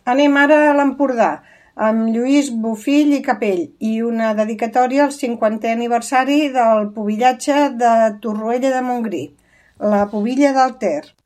Anem ara a l'Empordà, amb Lluís Bofill i Capell, i una dedicatòria al 50è aniversari del pubillatge de Torroella de Montgrí, la pubilla del Ter.